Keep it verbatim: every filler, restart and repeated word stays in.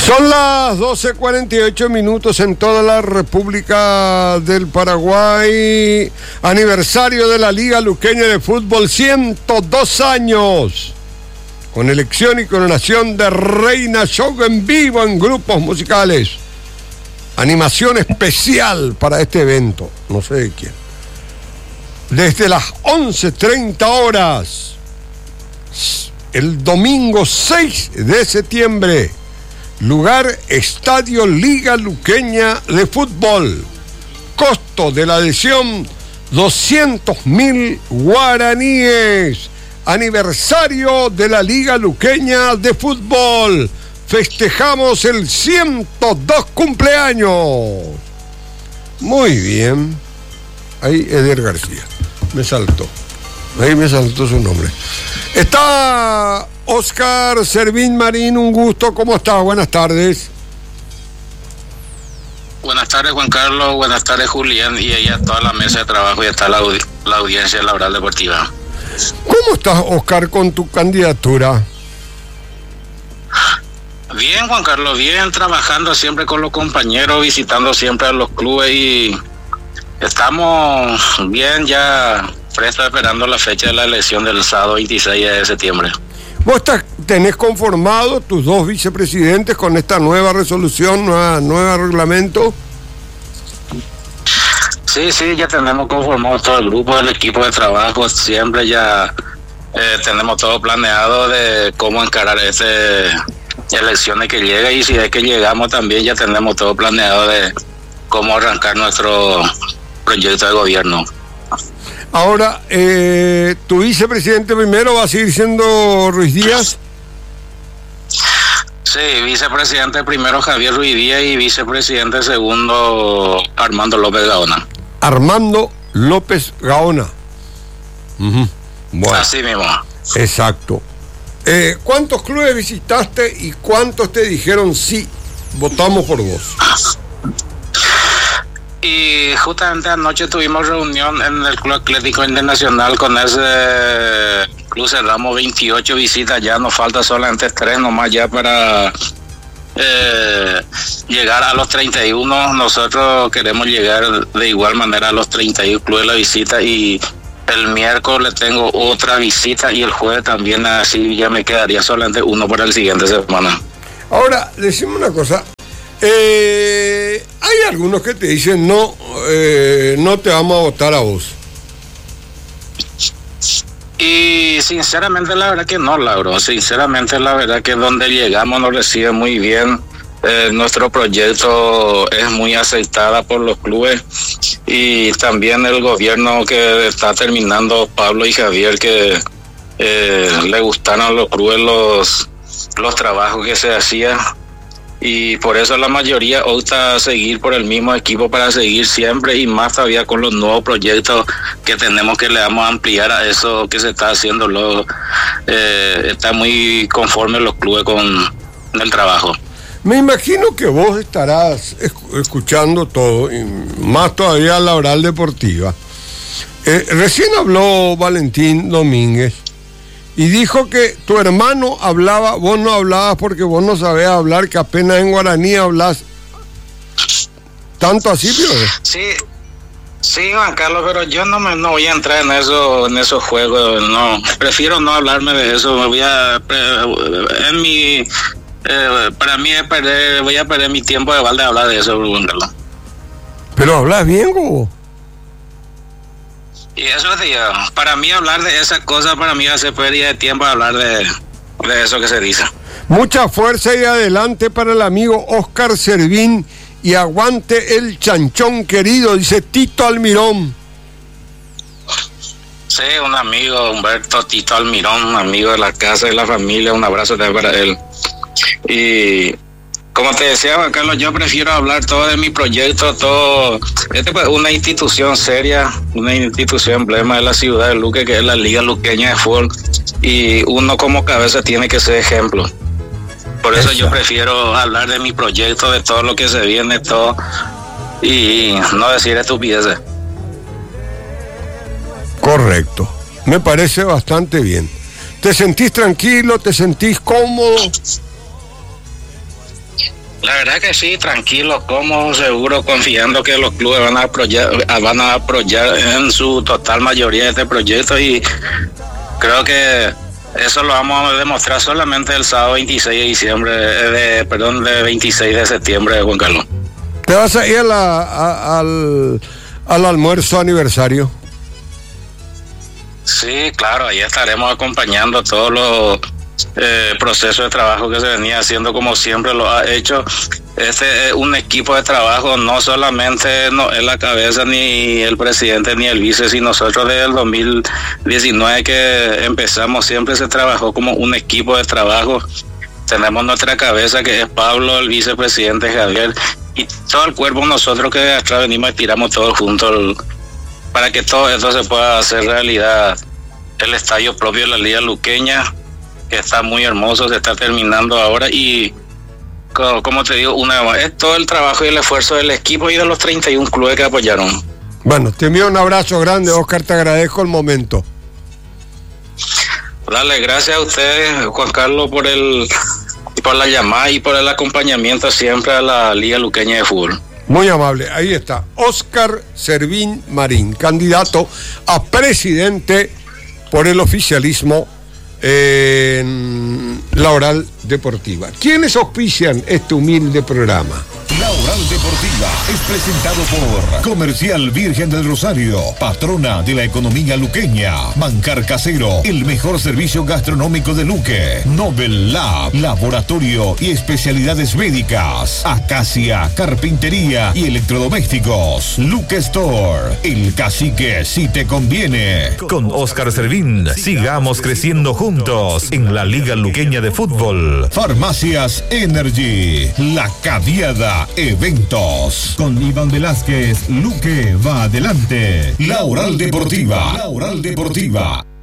Son las doce cuarenta y ocho minutos en toda la República del Paraguay. Aniversario de la Liga Luqueña de Fútbol, ciento dos años. Con elección y coronación de Reina, show en vivo en grupos musicales. Animación especial para este evento, no sé de quién. Desde las once treinta horas, el domingo seis de septiembre. Lugar, Estadio Liga Luqueña de Fútbol. Costo de la adhesión, doscientos mil guaraníes. Aniversario de la Liga Luqueña de Fútbol. Festejamos el ciento dos cumpleaños. Muy bien. Ahí Eder García. Me saltó. Ahí me saltó su nombre. Está Oscar Servín Marín, un gusto. ¿Cómo estás? Buenas tardes. Buenas tardes, Juan Carlos. Buenas tardes, Julián. Y ahí a toda la mesa de trabajo y está la, audi- la audiencia laboral deportiva. ¿Cómo estás, Oscar, con tu candidatura? Bien, Juan Carlos. Bien, trabajando siempre con los compañeros, visitando siempre a los clubes y estamos bien ya prestos esperando la fecha de la elección del sábado veintiséis de septiembre. ¿Vos estás, tenés conformado tus dos vicepresidentes con esta nueva resolución, nueva, nuevo reglamento? Sí, sí, ya tenemos conformado todo el grupo, el equipo de trabajo, siempre ya eh, tenemos todo planeado de cómo encarar esta elecciones que llega y si es que llegamos también ya tenemos todo planeado de cómo arrancar nuestro proyecto de gobierno. Ahora, eh, ¿tu vicepresidente primero va a seguir siendo Ruiz Díaz? Sí, vicepresidente primero Javier Ruiz Díaz y vicepresidente segundo Armando López Gaona. Armando López Gaona. Uh-huh. Bueno, así mismo. Exacto. Eh, ¿Cuántos clubes visitaste y cuántos te dijeron sí, votamos por vos? Y justamente anoche tuvimos reunión en el Club Atlético Internacional con ese club, cerramos veintiocho visitas, ya nos falta solamente tres nomás ya para eh, llegar a los treinta y uno. Nosotros queremos llegar de igual manera a los treinta y uno clubes de la visita y el miércoles tengo otra visita y el jueves también, así ya me quedaría solamente uno para el siguiente semana. Ahora, decime una cosa. Eh, hay algunos que te dicen no, eh, no te vamos a votar a vos. Y sinceramente la verdad que no, Lauro. Sinceramente la verdad que donde llegamos nos recibe muy bien. Eh, nuestro proyecto es muy aceptada por los clubes y también el gobierno que está terminando, Pablo y Javier, que eh, le gustaron a los clubes los, los trabajos que se hacían. Y por eso la mayoría opta a seguir por el mismo equipo para seguir siempre y más todavía con los nuevos proyectos que tenemos que le vamos a ampliar a eso que se está haciendo. Lo, eh, está muy conforme los clubes con el trabajo. Me imagino que vos estarás escuchando todo, y más todavía la oral deportiva. Eh, recién habló Valentín Domínguez y dijo que tu hermano hablaba, vos no hablabas porque vos no sabés hablar, que apenas en guaraní hablas. ¿Tanto así, Pío? Sí, sí, Juan Carlos, pero yo no me no voy a entrar en eso, en esos juegos, no. Prefiero no hablarme de eso. Me voy a, en mi, eh, para mí es perder, voy a perder mi tiempo de balde a hablar de eso, Juan Carlos. Pero hablas bien, ¿cómo? Y eso digo, para mí hablar de esas cosas, para mí va a ser pérdida de tiempo hablar de, de eso que se dice. Mucha fuerza y adelante para el amigo Oscar Servín y aguante el chanchón querido, dice Tito Almirón. Sí, un amigo, Humberto Tito Almirón, un amigo de la casa, de la familia, un abrazo también para él. Y como te decía, Juan Carlos, yo prefiero hablar todo de mi proyecto, todo. Este es una institución seria, una institución emblema de la ciudad de Luque, que es la Liga Luqueña de Fútbol, y uno como cabeza tiene que ser ejemplo. Por eso yo prefiero hablar de mi proyecto, de todo lo que se viene, todo, y no decir estupideces. Correcto, me parece bastante bien. ¿Te sentís tranquilo? ¿Te sentís cómodo? La verdad que sí, tranquilo, cómodo, seguro, confiando que los clubes van a apoyar, van a apoyar en su total mayoría este proyecto, y creo que eso lo vamos a demostrar solamente el sábado veintiséis de diciembre, de, perdón, de veintiséis de septiembre, Juan Carlos. ¿Te vas a ir a la, a, al, al almuerzo aniversario? Sí, claro, ahí estaremos acompañando todos los eh, procesos de trabajo que se venía haciendo, como siempre lo ha hecho. Este es un equipo de trabajo, no solamente no es la cabeza, ni el presidente, ni el vice, sino nosotros desde el dos mil diecinueve que empezamos, siempre se trabajó como un equipo de trabajo. Tenemos nuestra cabeza, que es Pablo, el vicepresidente Javier, y todo el cuerpo, nosotros que de atrás venimos y tiramos todos juntos el, para que todo esto se pueda hacer realidad. El estadio propio de la Liga Luqueña, que está muy hermoso, se está terminando ahora, y como, como te digo, una vez más, es todo el trabajo y el esfuerzo del equipo y de los treinta y uno clubes que apoyaron. Bueno, te envío un abrazo grande, Oscar, te agradezco el momento. Dale, gracias a ustedes, Juan Carlos, por el por la llamada y por el acompañamiento siempre a la Liga Luqueña de Fútbol. Muy amable, ahí está, Oscar Servín Marín, candidato a presidente por el oficialismo en la Oral Deportiva. ¿Quiénes auspician este humilde programa? La Oral Deportiva es presentado por Comercial Virgen del Rosario, patrona de la economía luqueña. Manjar Casero, el mejor servicio gastronómico de Luque. Nobel Lab, laboratorio y especialidades médicas. Acacia, carpintería y electrodomésticos. Luque Store, el cacique si te conviene. Con Oscar Servín, sigamos creciendo juntos en la Liga Luqueña de Fútbol. Farmacias Energy, La Cadiada Eventos. Con Iván Velázquez, Luque va adelante. La Oral Deportiva. La Oral Deportiva.